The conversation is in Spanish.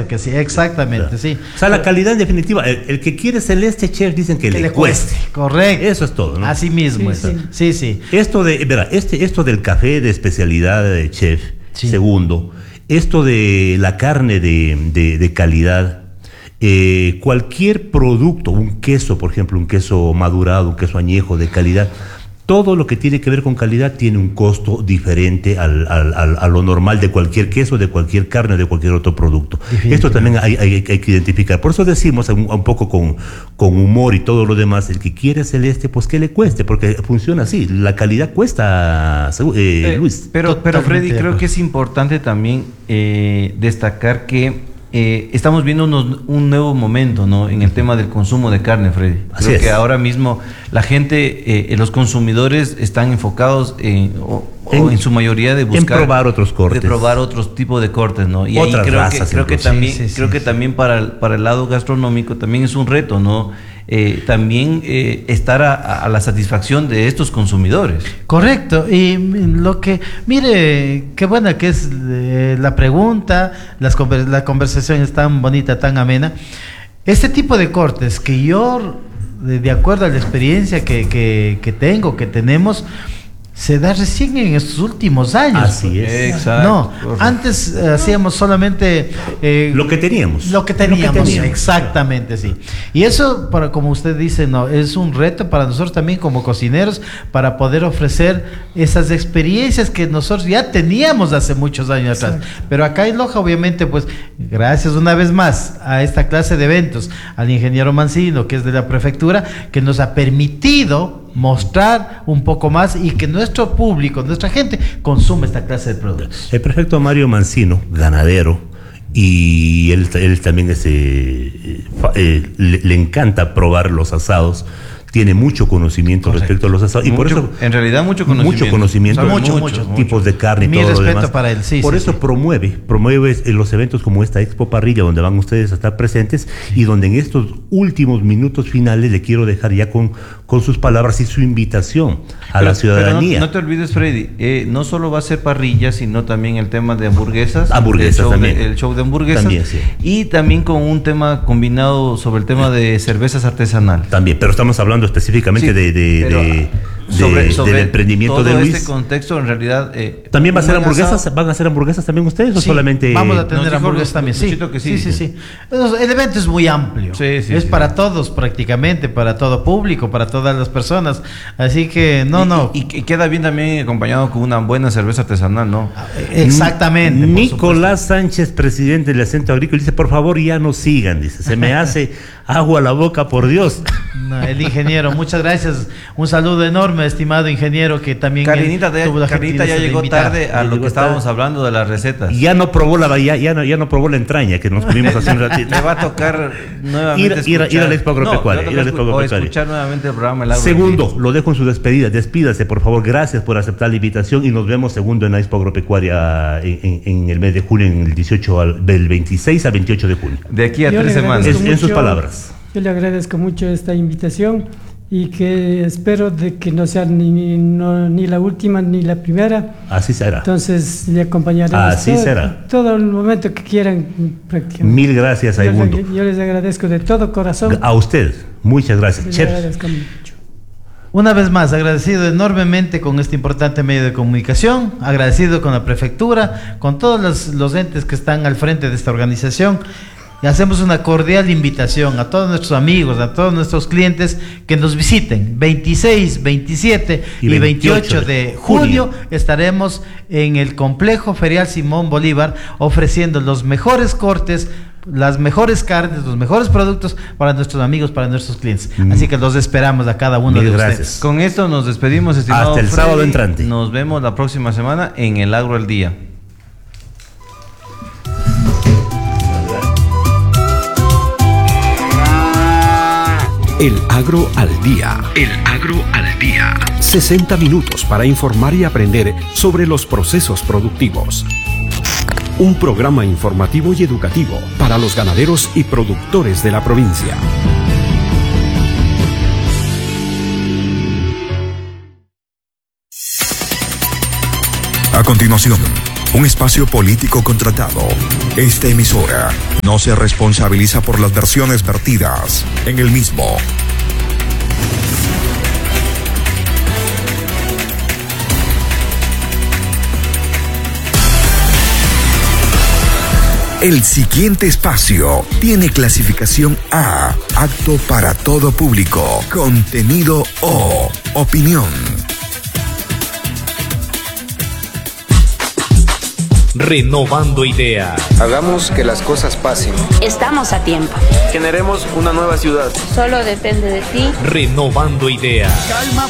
supuesto que sí, exactamente, Claro. sí. O sea, la calidad en definitiva, el que quiere celeste, chef, dicen que le cueste. Correcto. Eso es todo, ¿no? Así mismo. Sí, Sí, sí. Esto del café de especialidad de chef, Sí. segundo, esto de la carne de calidad, cualquier producto, un queso, por ejemplo, un queso madurado, un queso añejo de calidad, todo lo que tiene que ver con calidad tiene un costo diferente a lo normal de cualquier queso, de cualquier carne, de cualquier otro producto. Esto también hay que identificar. Por eso decimos un poco con humor y todo lo demás, el que quiere celeste, pues que le cueste, porque funciona así. La calidad cuesta, Luis. Pero Freddy, creo que es importante también destacar que estamos viendo un nuevo momento, ¿no?, en el tema del consumo de carne, Freddy. Creo que ahora mismo la gente, los consumidores están enfocados en su mayoría de buscar, en probar otros cortes, de probar otros tipos de cortes, ¿no? Y otras ahí razas, creo que también para el lado gastronómico también es un reto, ¿no? También estar a la satisfacción de estos consumidores. Correcto, y mire, qué buena que es la pregunta, la conversación es tan bonita, tan amena. Este tipo de cortes que yo, de acuerdo a la experiencia que tenemos, se da recién en estos últimos años. Así es. Exacto. No, antes hacíamos solamente lo que teníamos. Exactamente, sí. Y eso, como usted dice, no, es un reto para nosotros también como cocineros, para poder ofrecer esas experiencias que nosotros ya teníamos hace muchos años atrás. Pero acá en Loja, obviamente, pues, gracias una vez más a esta clase de eventos, al ingeniero Mancino, que es de la prefectura, que nos ha permitido mostrar un poco más y que nuestro público, nuestra gente consume esta clase de productos. El prefecto Mario Mancino, ganadero, y él también le encanta probar los asados, tiene mucho conocimiento respecto a los asados, y por eso en realidad mucho conocimiento, muchos tipos de carne y Mi todo lo respeto demás. para él, sí. Por sí, eso sí. promueve los eventos como esta Expo Parrilla, donde van ustedes a estar presentes, y donde en estos últimos minutos finales le quiero dejar ya con sus palabras y su invitación a la ciudadanía. Pero no te olvides, Freddy, no solo va a ser parrilla, sino también el tema de hamburguesas. El show de hamburguesas. También, sí. Y también con un tema combinado sobre el tema de cervezas artesanal. También, pero estamos hablando específicamente del emprendimiento de Luis. Este contexto, en realidad, también van a hacer hamburguesas también ustedes, o solamente vamos a tener hamburguesas también. Sí. El evento es muy amplio, es para todos prácticamente, para todo público, para todas las personas, así que y queda bien también acompañado con una buena cerveza artesanal, ¿no? Exactamente. Nicolás Sánchez, presidente del Centro Agrícola, dice: por favor, ya no sigan, dice, se me hace agua a la boca, por Dios. No, el ingeniero, muchas gracias, un saludo enorme, estimado ingeniero, que también Carinita ya llegó tarde a lo que estábamos hablando de las recetas. Ya no probó la entraña que nos comimos hace un ratito. Le va a tocar nuevamente ir a la Expo Agropecuaria, o escuchar nuevamente el programa El Agro. Segundo, lo dejo en su despedida, despídase por favor, gracias por aceptar la invitación, y nos vemos segundo en la Expo Agropecuaria en el mes de junio, en el 26 al 28 de junio. De aquí a 3 semanas. En sus palabras. Yo le agradezco mucho esta invitación y que espero de que no sea ni la última ni la primera. Así será. Entonces le acompañaremos todo el momento que quieran prácticamente. Mil gracias, Aimundo. Yo les agradezco de todo corazón. A usted, muchas gracias. Les agradezco mucho. Una vez más, agradecido enormemente con este importante medio de comunicación, agradecido con la prefectura, con todos los entes que están al frente de esta organización. Y hacemos una cordial invitación a todos nuestros amigos, a todos nuestros clientes que nos visiten. 26, 27 y 28 de junio estaremos en el Complejo Ferial Simón Bolívar ofreciendo los mejores cortes, las mejores carnes, los mejores productos para nuestros amigos, para nuestros clientes. Así que los esperamos a cada uno de ustedes. Con esto nos despedimos, estimado hasta el Freddy. Sábado entrante. Nos vemos la próxima semana en El Agro al Día. El Agro al Día. El Agro al Día. 60 minutos para informar y aprender sobre los procesos productivos. Un programa informativo y educativo para los ganaderos y productores de la provincia. A continuación, un espacio político contratado. Esta emisora no se responsabiliza por las versiones vertidas en el mismo. El siguiente espacio tiene clasificación A, apto para todo público, contenido O, opinión. Renovando ideas. Hagamos que las cosas pasen. Estamos a tiempo. Generemos una nueva ciudad. Solo depende de ti. Renovando ideas. Calma